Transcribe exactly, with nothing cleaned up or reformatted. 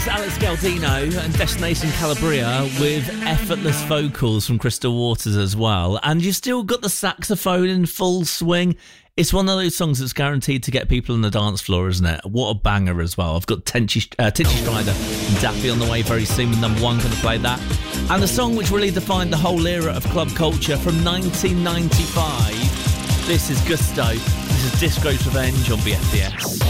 is Alex Galdino and Destination Calabria with effortless vocals from Crystal Waters as well. And you've still got the saxophone in full swing. It's one of those songs that's guaranteed to get people on the dance floor, isn't it? What a banger as well. I've got Tinchy, uh, Tinchy Strider and Daffy on the way very soon with number one. Going to play that. And the song which really defined the whole era of club culture from nineteen ninety-five. This is Gusto. This is Disco's Revenge on B F B S.